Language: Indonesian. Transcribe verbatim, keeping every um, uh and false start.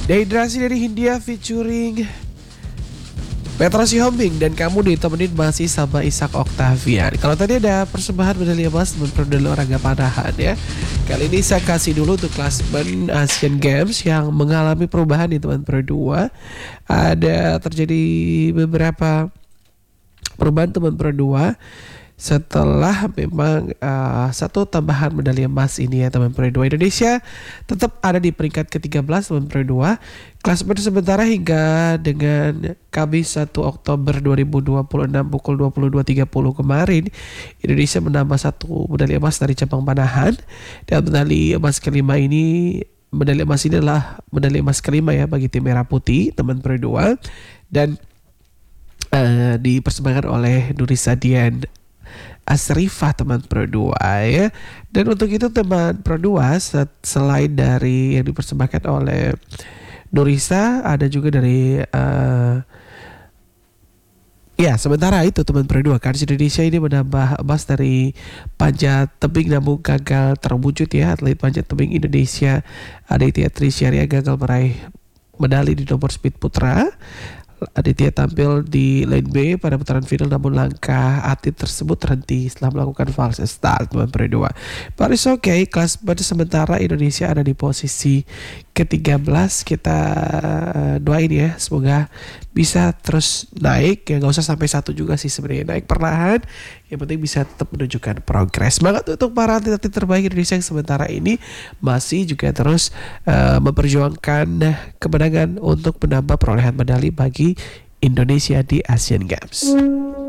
Dehidrasi dari Hindia featuring Petra Sihombing, dan kamu ditemenin masih sama Ishak Octavian. Kalau tadi ada persembahan medali emas teman produk olahraga panahan ya. Kali ini saya kasih dulu untuk klasemen Asian Games yang mengalami perubahan di teman pro dua. Ada terjadi beberapa perubahan teman pro dua setelah memang uh, satu tambahan medali emas ini ya teman pro dua. Indonesia tetap ada di peringkat ke tiga belas teman pro dua. Klasemen sementara hingga dengan Kamis satu Oktober dua ribu dua puluh enam pukul dua puluh dua tiga puluh kemarin, Indonesia menambah satu medali emas dari cabang panahan, dan medali emas kelima ini medali emas ini adalah medali emas kelima ya bagi tim merah putih teman pro dua, dan uh, dipersembahkan oleh Nurisa Dian Asrifah teman pro dua ya. Dan untuk itu teman pro dua selain dari yang dipersembahkan oleh Nurisa, ada juga dari uh, ya sementara itu teman pro dua kan Indonesia ini menambah emas dari panjat tebing namun gagal terwujud ya. Atlet panjat tebing Indonesia Aditya Trisyaria gagal meraih medali di nomor speed putra. Aditya tampil di lane B pada putaran final, namun langkah atlet tersebut terhenti setelah melakukan false start teman pro dua. But it's okay, klasemen sementara Indonesia ada di posisi ke tiga belas. Kita doain ya semoga bisa terus naik ya, nggak usah sampai satu juga sih sebenarnya, naik perlahan, yang penting bisa tetap menunjukkan progres. Semangat untuk para atlet-atlet terbaik Indonesia yang sementara ini masih juga terus uh, memperjuangkan kemenangan untuk menambah perolehan medali bagi Indonesia di Asian Games.